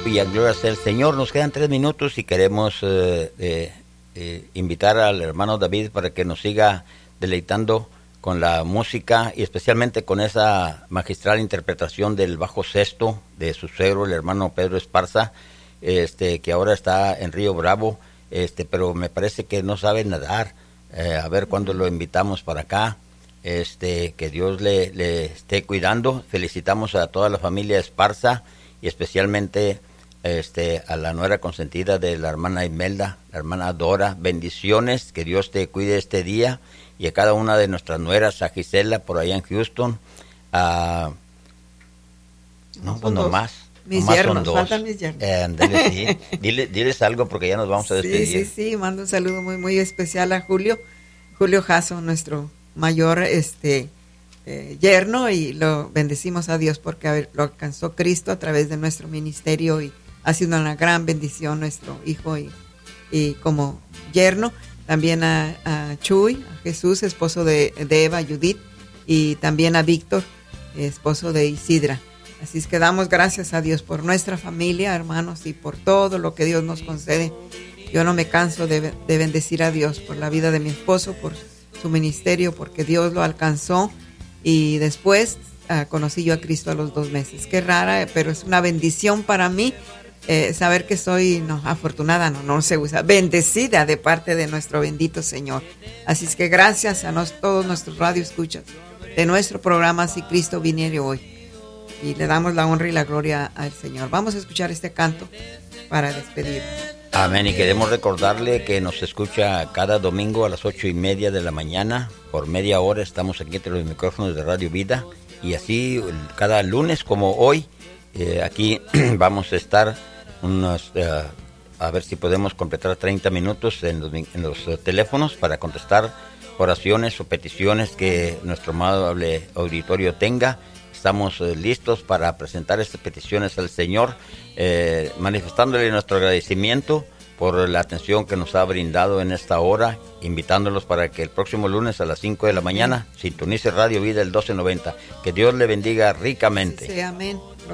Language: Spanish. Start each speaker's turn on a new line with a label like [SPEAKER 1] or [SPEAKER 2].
[SPEAKER 1] Y a gloria sea el Señor. Nos quedan 3 minutos y queremos invitar al hermano David para que nos siga deleitando con la música y especialmente con esa magistral interpretación del bajo sexto de su suegro, el hermano Pedro Esparza, que ahora está en Río Bravo, pero me parece que no sabe nadar. A ver cuándo lo invitamos para acá. Que Dios le esté cuidando. Felicitamos a toda la familia Esparza y especialmente a la nuera consentida de la hermana Imelda, la hermana Dora. Bendiciones, que Dios te cuide este día, y a cada una de nuestras nueras, a Gisela por allá en Houston, no, pues no más.
[SPEAKER 2] Mis yernos, faltan mis yernos.
[SPEAKER 1] Sí. Diles algo porque ya nos vamos a despedir.
[SPEAKER 2] Sí, mando un saludo muy, muy especial a Julio Jasso, nuestro mayor yerno, y lo bendecimos a Dios porque lo alcanzó Cristo a través de nuestro ministerio y ha sido una gran bendición nuestro hijo y como yerno. También a Chuy, a Jesús, esposo de Eva, Judith, y también a Víctor, esposo de Isidra. Así es que damos gracias a Dios por nuestra familia, hermanos, y por todo lo que Dios nos concede. Yo no me canso de bendecir a Dios por la vida de mi esposo, por su ministerio, porque Dios lo alcanzó, y después conocí yo a Cristo a los 2 meses. Qué rara, pero es una bendición para mí saber que soy afortunada, no se usa, bendecida de parte de nuestro bendito Señor. Así es que gracias a todos nuestros radioescuchas de nuestro programa Si Cristo Viniere Hoy, y le damos la honra y la gloria al Señor. Vamos a escuchar este canto para despedirnos.
[SPEAKER 1] Amén, y queremos recordarle que nos escucha cada domingo a las 8:30 de la mañana. Por media hora estamos aquí entre los micrófonos de Radio Vida, y así cada lunes como hoy, aquí vamos a estar a ver si podemos completar 30 minutos en los teléfonos para contestar oraciones o peticiones que nuestro amable auditorio tenga. Estamos listos para presentar estas peticiones al Señor, manifestándole nuestro agradecimiento por la atención que nos ha brindado en esta hora, invitándolos para que el próximo lunes a las 5 de la mañana sintonice Radio Vida el 1290. Que Dios le bendiga ricamente.
[SPEAKER 2] Sí, amén.